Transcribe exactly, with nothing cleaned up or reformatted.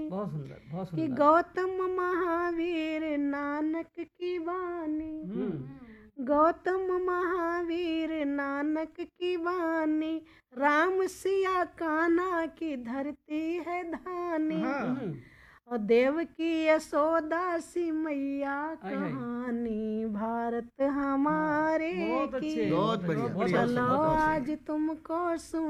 बहुत सुंदर, बहुत कि सुंदर। गौतम महावीर नानक की वाणी, गौतम महावीर नानक की वाणी, राम सिया कान्हा की धरती है धानी। हाँ। और देवकी यशोदा सी मैया आय हाय। कहानी, भारत हमारे बहुत की। अच्छे, बहुत बढ़िया, बहुत चलो बहुत अच्छे। आज तुमको सुन